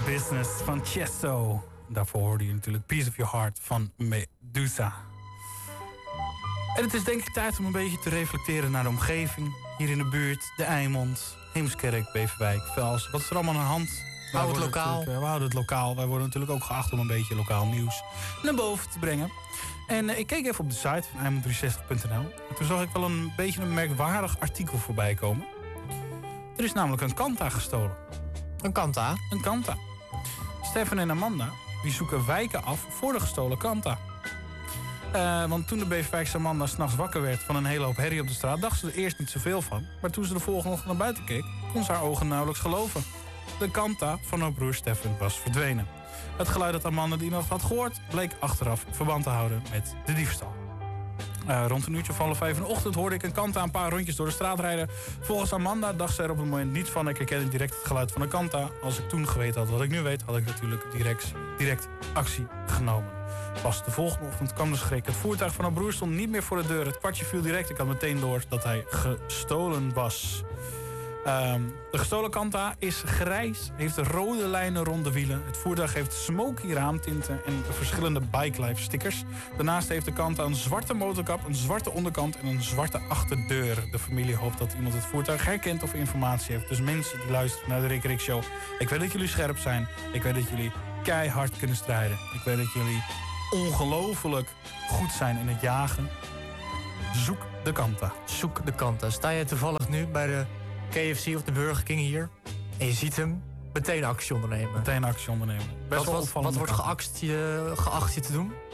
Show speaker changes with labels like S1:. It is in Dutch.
S1: Business van Chesto. Daarvoor hoorde je natuurlijk Piece of Your Heart van Medusa. En het is denk ik tijd om een beetje te reflecteren naar de omgeving. Hier in de buurt, de Eimond, Heemskerk, Beverwijk, Vels. Wat is er allemaal aan de hand?
S2: Hou het lokaal.
S1: We houden het lokaal. Wij worden natuurlijk ook geacht om een beetje lokaal nieuws naar boven te brengen. En ik keek even op de site van Eimond360.nl. En toen zag ik wel een beetje een merkwaardig artikel voorbij komen. Er is namelijk een Kanta gestolen.
S2: Een Kanta?
S1: Een Kanta. Stefan en Amanda die zoeken wijken af voor de gestolen Kanta. Want toen de Beverwijkse Amanda 's nachts wakker werd van een hele hoop herrie op de straat, dacht ze er eerst niet zoveel van. Maar toen ze de volgende ochtend naar buiten keek, kon ze haar ogen nauwelijks geloven. De Kanta van haar broer Stefan was verdwenen. Het geluid dat Amanda die nacht had gehoord bleek achteraf verband te houden met de diefstal. Rond een uurtje of 4:30 in de ochtend hoorde ik een Kanta een paar rondjes door de straat rijden. Volgens Amanda dacht ze er op het moment niets van. Ik herkende direct het geluid van een Kanta. Als ik toen geweten had wat ik nu weet, had ik natuurlijk direct actie genomen. Pas de volgende ochtend kwam de schrik. Het voertuig van haar broer stond niet meer voor de deur. Het kwartje viel direct. Ik had meteen door dat hij gestolen was. De gestolen Kanta is grijs, heeft rode lijnen rond de wielen. Het voertuig heeft smoky raamtinten en verschillende bike-life stickers. Daarnaast heeft de Kanta een zwarte motorkap, een zwarte onderkant en een zwarte achterdeur. De familie hoopt dat iemand het voertuig herkent of informatie heeft. Dus mensen die luisteren naar de Rick Rick Show, ik weet dat jullie scherp zijn. Ik weet dat jullie keihard kunnen strijden. Ik weet dat jullie ongelooflijk goed zijn in het jagen. Zoek de Kanta.
S2: Zoek de Kanta. Sta je toevallig nu bij de KFC of de Burger King hier en je ziet hem, meteen actie ondernemen.
S1: Best wel opvallend.
S2: Wat wordt geacht je te doen?